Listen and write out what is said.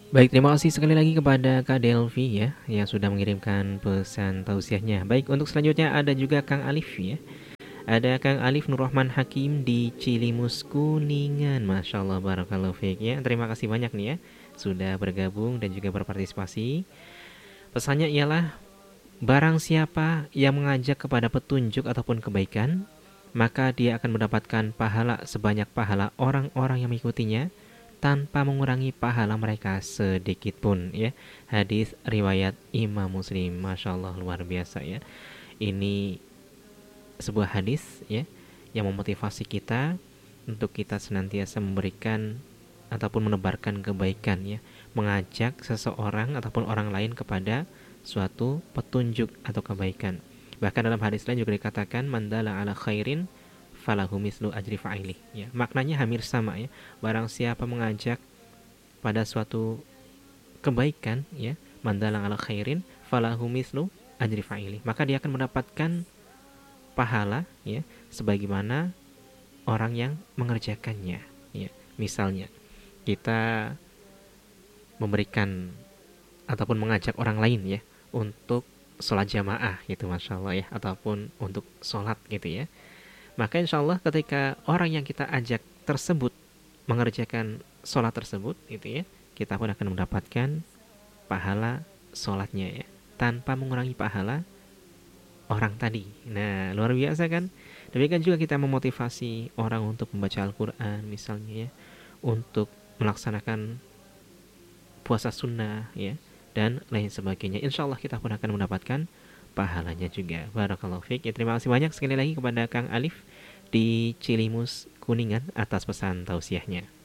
Baik, terima kasih sekali lagi kepada Kak Delvi ya yang sudah mengirimkan pesan tausiahnya. Baik, untuk selanjutnya ada juga Kang Alif ya. Ada Kang Alif Nurrahman Hakim di Cilimus Kuningan. Masya Allah, barakallahu fiik ya. Terima kasih banyak nih ya sudah bergabung dan juga berpartisipasi. Pesannya ialah barang siapa yang mengajak kepada petunjuk ataupun kebaikan, maka dia akan mendapatkan pahala sebanyak pahala orang-orang yang mengikutinya tanpa mengurangi pahala mereka sedikit pun ya. Hadis riwayat Imam Muslim. Masya Allah, luar biasa ya. Ini sebuah hadis ya yang memotivasi kita untuk kita senantiasa memberikan ataupun menebarkan kebaikan ya, mengajak seseorang ataupun orang lain kepada suatu petunjuk atau kebaikan. Bahkan dalam hadis lain juga dikatakan mandala ala khairin falahu mislu ajri fa'ili ya. Maknanya hampir sama ya. Barang siapa mengajak pada suatu kebaikan ya, mandala ala khairin falahu mislu ajri fa'ili, maka dia akan mendapatkan pahala ya sebagaimana orang yang mengerjakannya ya. Misalnya kita memberikan ataupun mengajak orang lain ya untuk sholat jamaah gitu, masya Allah ya, ataupun untuk sholat gitu ya, maka insya Allah ketika orang yang kita ajak tersebut mengerjakan sholat tersebut gitu ya, kita pun akan mendapatkan pahala sholatnya ya, tanpa mengurangi pahala orang tadi. Nah, luar biasa kan? Demikian juga kita memotivasi orang untuk membaca Al-Quran misalnya ya, untuk melaksanakan puasa sunnah ya, dan lain sebagainya. Insya Allah kita pun akan mendapatkan pahalanya juga. Barakallahu fiik. Ya, terima kasih banyak sekali lagi kepada Kang Alif di Cilimus Kuningan atas pesan tausiahnya.